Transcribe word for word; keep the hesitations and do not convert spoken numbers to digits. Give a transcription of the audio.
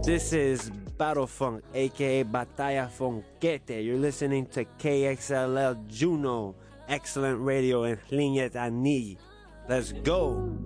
This is Battle Funk, aka Batalla Funkete. You're listening to K X L L Juno, excellent radio in Linyet Ani. Let's go!